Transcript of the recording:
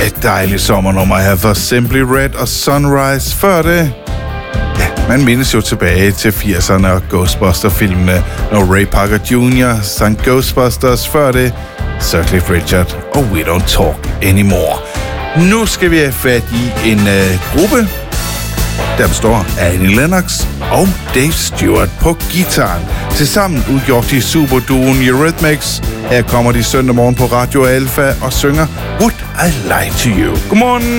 Et dejligt sommernummer her for Simply Red og Sunrise. Før det, ja, man mindes jo tilbage til 80'erne og Ghostbuster-filmene, når Ray Parker Jr. sang Ghostbusters. Før det, Sir Cliff Richard og We Don't Talk Anymore. Nu skal vi have fat i en gruppe, der består af Annie Lennox og Dave Stewart på guitaren. Tilsammen udgjorde de superduoen Eurythmics. Her kommer de søndag morgen på Radio Alpha og synger Would I Lie to You. Godmorgen!